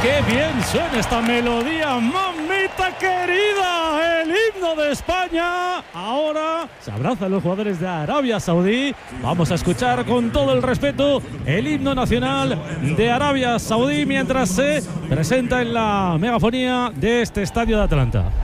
¡Qué bien suena esta melodía! ¡Mamita querida! El himno de España. Ahora se abrazan los jugadores de Arabia Saudí. Vamos a escuchar con todo el respeto el himno nacional de Arabia Saudí mientras se presenta en la megafonía de este estadio de Atlanta.